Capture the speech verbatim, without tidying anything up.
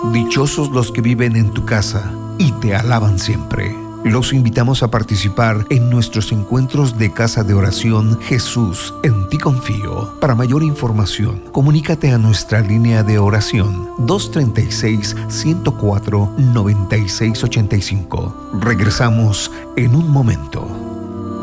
Dichosos los que viven en tu casa y te alaban siempre. Los invitamos a participar en nuestros encuentros de casa de oración Jesús, en ti confío. Para mayor información, comunícate a nuestra línea de oración dos treinta y seis, ciento cuatro, noventa y seis ochenta y cinco. Regresamos en un momento.